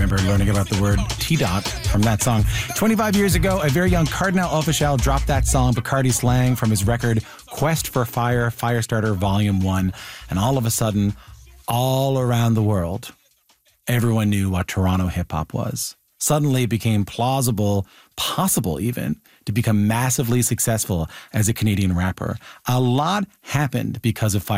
remember learning about the word T-Dot from that song. 25 years ago, a very young Cardinal Offishall dropped that song, Bacardi Slang, from his record Quest for Fire, Firestarter Volume 1. And all of a sudden, all around the world, everyone knew what Toronto hip-hop was. Suddenly it became plausible, possible even, to become massively successful as a Canadian rapper. A lot happened because of